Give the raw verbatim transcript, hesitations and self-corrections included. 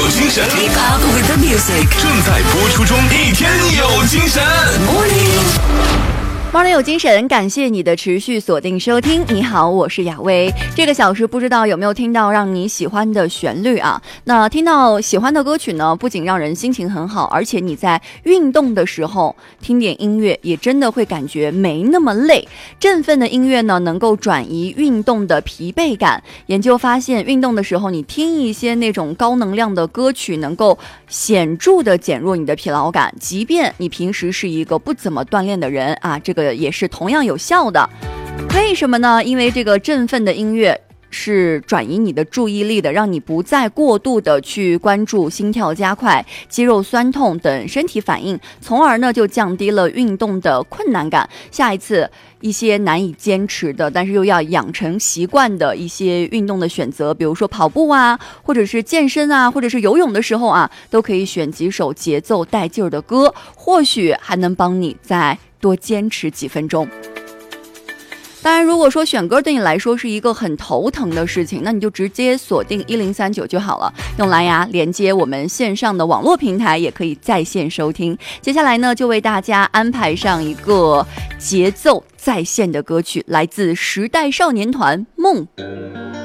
精神 Keep up with the music 正在播出中，一天有精神 Morning 有精神，感谢你的持续锁定收听。你好，我是雅薇。这个小时不知道有没有听到让你喜欢的旋律啊？那听到喜欢的歌曲呢，不仅让人心情很好，而且你在运动的时候听点音乐，也真的会感觉没那么累。振奋的音乐呢，能够转移运动的疲惫感。研究发现，运动的时候你听一些那种高能量的歌曲，能够显著的减弱你的疲劳感。即便你平时是一个不怎么锻炼的人啊，这个也是同样有效的。为什么呢？因为这个振奋的音乐是转移你的注意力的，让你不再过度的去关注心跳加快、肌肉酸痛等身体反应，从而呢就降低了运动的困难感。下一次一些难以坚持的，但是又要养成习惯的一些运动的选择，比如说跑步啊，或者是健身啊，或者是游泳的时候啊，都可以选几首节奏带劲儿的歌，或许还能帮你再多坚持几分钟。当然，如果说选歌对你来说是一个很头疼的事情，那你就直接锁定一零三九就好了，用蓝牙连接我们线上的网络平台，也可以在线收听。接下来呢，就为大家安排上一个节奏在线的歌曲，来自时代少年团《梦》。